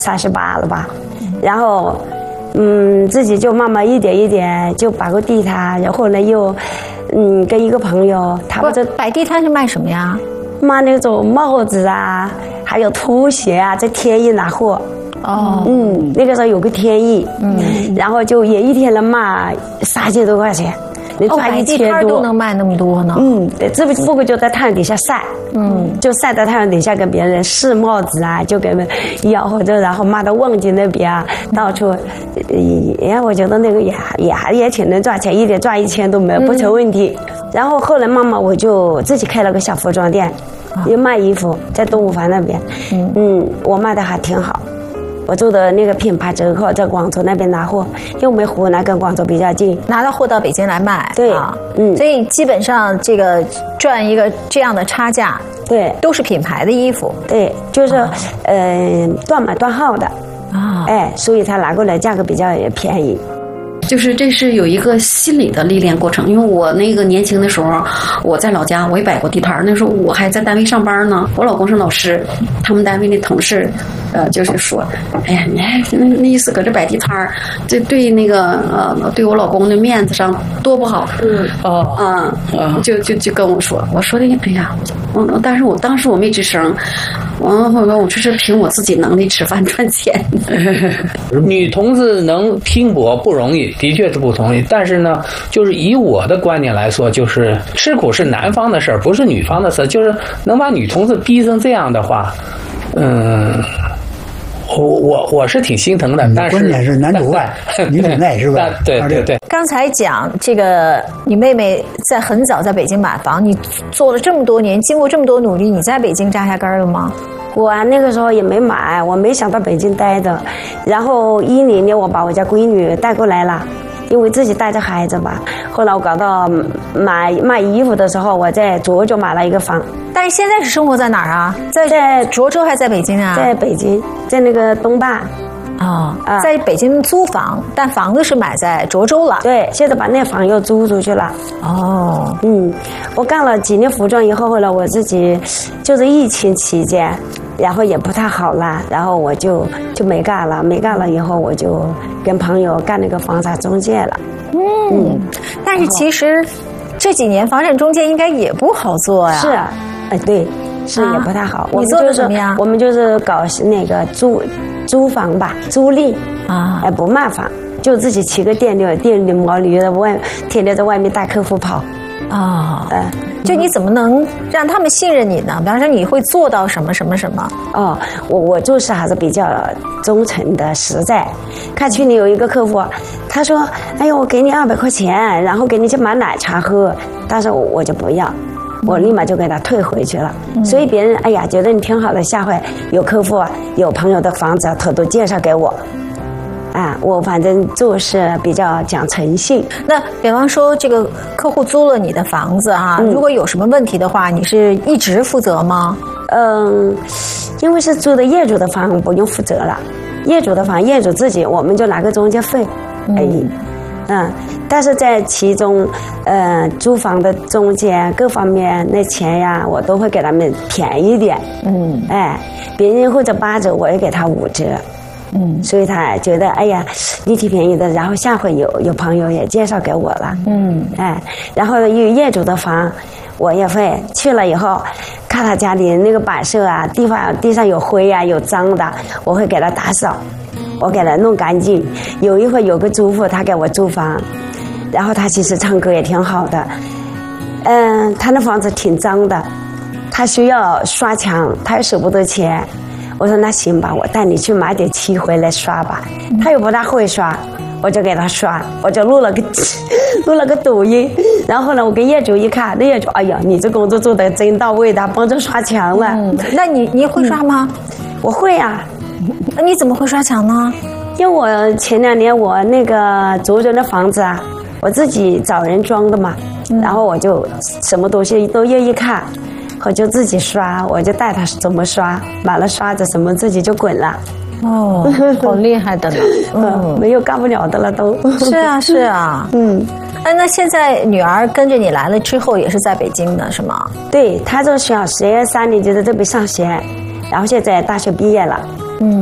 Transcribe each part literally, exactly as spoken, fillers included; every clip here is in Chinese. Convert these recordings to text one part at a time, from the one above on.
三十八了吧，然后，嗯，自己就慢慢一点一点就摆个地摊，然后呢又，嗯，跟一个朋友，他不是摆地摊是卖什么呀？ 卖那种帽子啊，还有拖鞋啊，在天意拿货。 哦， 嗯，那个时候有个天意，嗯，然后就也一天能卖三千多块钱。 哦，摆地摊都能卖那么多呢。 嗯，对，这不不过就在太阳底下晒，嗯，就晒在太阳底下跟别人试帽子啊，就给他们要或者然后卖到望京那边啊，到处，哎，我觉得那个也也还也挺能赚钱，一点赚一千都没有不成问题。嗯、然后后来慢慢我就自己开了个小服装店，又卖衣服，在东五环那边，嗯嗯，我卖的还挺好。我做的那个品牌折扣在广州那边拿货，因为我们湖南跟广州比较近， 拿到货到北京来卖。 对，啊、 嗯，所以基本上这个赚一个这样的差价， 对， 都是品牌的衣服， 对，就是、啊、呃断码断号的啊，哎，所以它拿过来价格比较便宜。 就是这是有一个心理的历练过程，因为我那个年轻的时候，我在老家我也摆过地摊，那时候我还在单位上班呢，我老公是老师，他们单位的同事，呃，就是说，哎呀，你那那意思搁这摆地摊，这对那个呃对我老公的面子上多不好，嗯哦啊、嗯，就就就跟我说，我说的哎呀，嗯，但是我当时我没吱声，完了后说我这是凭我自己能力吃饭赚钱。 女同志能拼搏不容易。的确是不同意，但是呢，就是以我的观点来说，就是吃苦是男方的事儿，不是女方的事儿。就是能把女同志逼成这样的话，嗯，我我我是挺心疼的。但是关键是男主外女主内是吧？ 对对对。 刚才讲这个，你妹妹在很早在北京买房，你做了这么多年，经过这么多努力，你在北京扎下根了吗？ 我啊那个时候也没买，我没想到北京待的。然后一零年我把我家闺女带过来了，因为自己带着孩子吧。后来我搞到买卖衣服的时候，我在涿州买了一个房。 但是现在是生活在哪儿啊？在在涿州还是在北京啊？ 在北京，在那个东坝。 哦，啊，在北京租房，但房子是买在涿州了。 对，现在把那房又租出去了。 哦， 嗯，我干了几年服装以后，后来我自己就是疫情期间，然后也不太好了，然后我就就没干了，没干了以后我就跟朋友干那个房产中介了。 嗯，嗯但是其实这几年房产中介应该也不好做呀。 是啊，哎对。是也不太好， 啊、我们做的怎么样？ 我们就是搞那个租租房吧，租赁啊，哎不卖房，就自己骑个电驴，电驴毛驴在外，天天在外面带客户跑。 啊、哦，哎、嗯，就你怎么能让他们信任你呢？比方说你会做到什么什么什么？ 哦，我我做事还是比较忠诚的、实在。看去年有一个客户，他说：“哎呦，我给你二百块钱，然后给你去买奶茶喝。”但是我我就不要。我立马就给他退回去了，嗯、所以别人哎呀觉得你挺好的，下回有客户啊有朋友的房子他都介绍给我，啊，我反正做事比较讲诚信。 那比方说这个客户租了你的房子啊，嗯、如果有什么问题的话，你是一直负责吗？ 嗯，因为是租的业主的房，不用负责了，业主的房业主自己我们就拿个中介费而已。嗯嗯，但是在其中，呃，租房的中介各方面那钱呀，我都会给他们便宜点。嗯，哎，别人或者八折，我也给他五折。嗯，所以他觉得哎呀，你挺便宜的，然后下回有有朋友也介绍给我了。嗯，哎，然后有业主的房，我也会去了以后，看他家里那个摆设啊，地方地上有灰啊，有脏的，我会给他打扫。我给他弄干净。有一回有个租户他给我租房，然后他其实唱歌也挺好的，嗯，他那房子挺脏的，他需要刷墙，他又舍不得钱。我说那行吧，我带你去买点漆回来刷吧。他又不大会刷，我就给他刷，我就录了个录了个抖音。然后呢，我跟业主一看，那业主哎呀，你这工作做得真到位的，帮着刷墙了。 嗯、那你你会刷吗？ 嗯、我会啊。 那你怎么会刷墙呢？ 因为我前两年我那个涿州的房子啊，我自己找人装的嘛，嗯、然后我就什么东西都愿意看，我就自己刷，我就带他怎么刷，买了刷子什么自己就滚了。 哦，好厉害的呢！ 嗯，没有干不了的了都。 是啊，是啊，嗯。哎，那现在女儿跟着你来了之后，也是在北京的是吗？ 对，她从小学三年级在这边上学，然后现在大学毕业了。 嗯，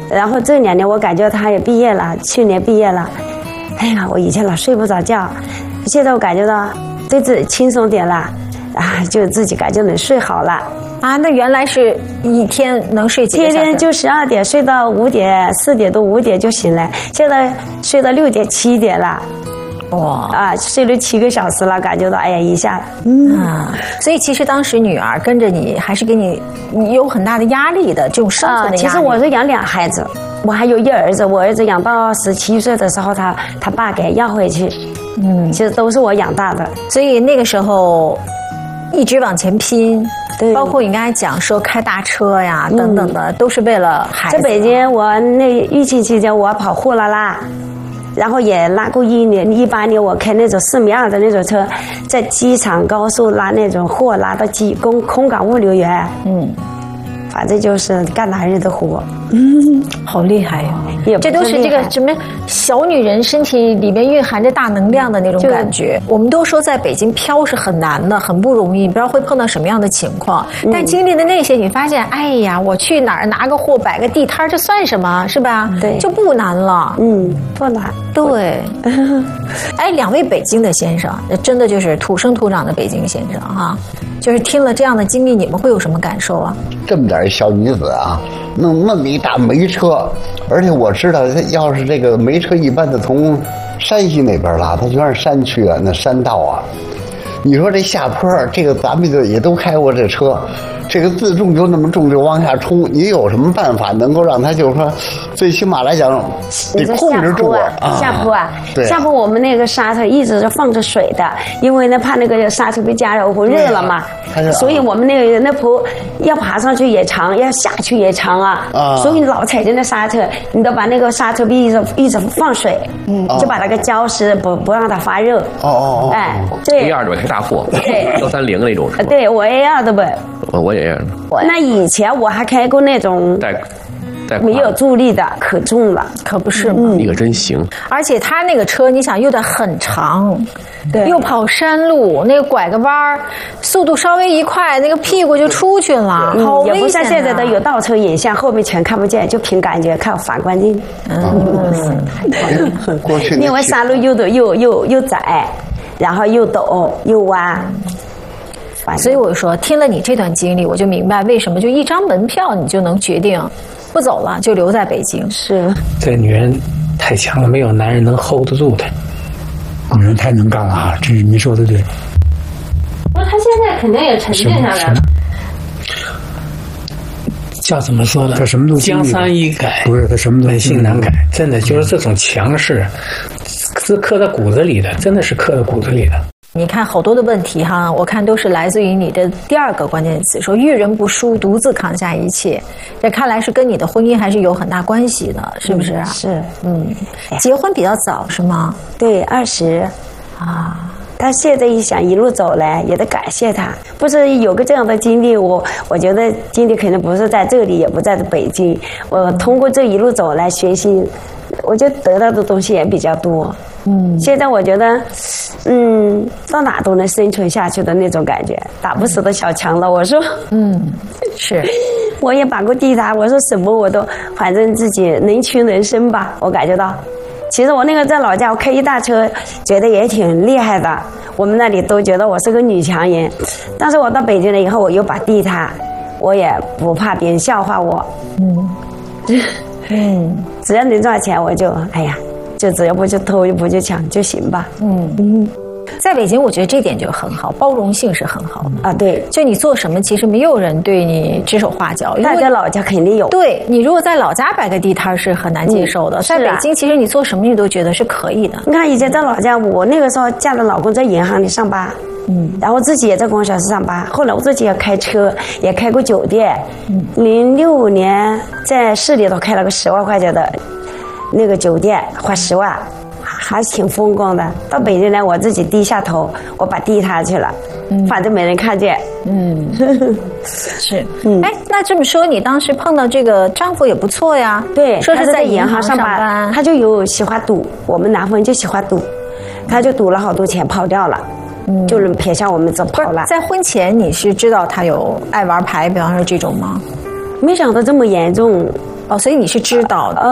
然后这两年我感觉他也毕业了，去年毕业了。哎呀，我以前老睡不着觉，现在我感觉到对自己轻松点了，啊，就自己感觉能睡好了。 啊，那原来是一天能睡几个小时？ 天天就十二点睡到五点，四点多五点就醒来，现在睡到六点七点了。哇啊，睡了七个小时了，感觉到哎呀一下， 嗯啊，所以其实当时女儿跟着你，还是给你你有很大的压力的，这种生存的压力。 啊，其实我是养俩孩子，我还有一儿子，我儿子养到十七岁的时候，他他爸给要回去，嗯，其实都是我养大的， 所以那个时候一直往前拼。 对， 包括你刚才讲说开大车呀等等的，嗯、都是为了孩子。 在北京，我那疫情期间，我跑货拉拉。然后也拉过一年，一八年我开那种四米二的那种车，在机场高速拉那种货，拉到机空空港物流员。嗯，反正就是干男人的活。 嗯，好厉害呀！这都是这个什么小女人身体里面蕴含着大能量的那种感觉。我们都说在北京飘是很难的，很不容易，不知道会碰到什么样的情况。嗯、但经历的那些，你发现，哎呀，我去哪儿拿个货，摆个地摊，这算什么？是吧？ 对， 就不难了。 嗯，不难。 对。哎，两位北京的先生，真的就是土生土长的北京先生哈。就是听了这样的经历，你们会有什么感受啊？ 这么点小女子啊，弄那么一大煤车，而且我知道，要是这个煤车一般的从山西那边拉，它全是山区啊，那山道啊。你说这下坡，这个咱们就也都开过这车，这个自重就那么重就往下冲，你有什么办法能够让它就是说，最起码来讲，你控制住啊？下坡啊，对，下坡我们那个刹车一直是放着水的，因为呢怕那个刹车被加热或热了嘛，所以我们那个那坡要爬上去也长，要下去也长啊，啊所以老踩着那刹车，你都把那个刹车臂一直一直放水，嗯，就把那个胶湿不不让它发热。 哦哦哦， 哎，对， 一二的开大货， 对， 幺三零那种是吧？ 对，我也要的呗。 我也要。 那以前我还开过那种带带没有助力的，可重了， 可不是吗？ 嗯、你可真行。 而且他那个车，你想又得很长，对，又跑山路，那个拐个弯儿，速度稍微一快，那个屁股就出去了，嗯、好危险、啊。 也不像现在的有倒车影像，后面全看不见，就凭感觉看反光镜。嗯，过去因为山路又陡又又又窄，然后又陡又弯。 所以我说，听了你这段经历，我就明白为什么就一张门票你就能决定不走了，就留在北京。 是， 这女人太强了，没有男人能 hold 得住她。 女人太能干了啊！这你说的对。 不是，她现在肯定也沉淀下来了。 叫怎么说呢？ 他什么都江山易改， 不是他什么都本性难改。真的就是这种强势，是刻在骨子里的，真的是刻在骨子里的。 你看好多的问题哈，我看都是来自于你的第二个关键词，说遇人不淑，独自扛下一切。这看来是跟你的婚姻还是有很大关系的，是不是啊？ 嗯、是， 嗯，结婚比较早是吗？ 对，二十啊。他现在一想一路走来，也得感谢他。不是有个这样的经历，我我觉得经历肯定不是在这里，也不在北京。我通过这一路走来学习，我觉得得到的东西也比较多。嗯，现在我觉得，嗯，到哪都能生存下去的那种感觉，打不死的小强了。我说， 嗯，是， 我也把过地摊，我说什么我都，反正自己能屈能伸吧。我感觉到，其实我那个在老家，我开一大车，觉得也挺厉害的。我们那里都觉得我是个女强人，但是我到北京了以后，我又把地摊，我也不怕别人笑话我。嗯，嗯，只要能赚钱，我就哎呀。就只要不去偷不去抢就行吧。 嗯嗯，在北京我觉得这点就很好，包容性是很好的啊。对， 就你做什么其实没有人对你指手画脚。 但在老家肯定有。 对，你如果在老家摆个地摊是很难接受的、嗯、在北京其实你做什么你都觉得是可以的。 你看以前在老家，我那个时候嫁的老公在银行里上班，嗯，然后自己也在供销社上班，后来我自己也开车，也开过酒店。嗯，零六年在市里头开了个十万块钱的那个酒店，花十万，还挺风光的。到北京来，我自己低下头，我把地摊去了，嗯、反正没人看见。 嗯，是。嗯，哎，那这么说，你当时碰到这个丈夫也不错呀？ 对， 说是在银行上班，班他就有喜欢赌，我们南方人就喜欢赌，他就赌了好多钱，跑掉了。嗯，就是撇下我们走跑了。 在婚前你是知道他有爱玩牌，比方说这种吗？ 没想到这么严重。 哦，所以你是知道的。